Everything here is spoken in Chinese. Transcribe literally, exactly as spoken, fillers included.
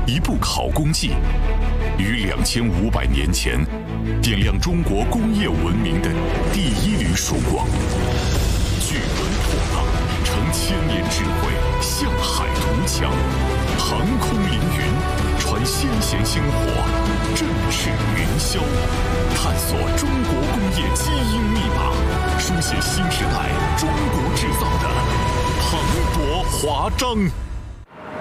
一部考工记，于两千五百年前点亮中国工业文明的第一缕曙光。巨轮破浪，乘千年智慧向海图强，航空凌云，传先贤星火，振翅云霄，探索中国工业基因密码，书写新时代中国制造的磅礴华章。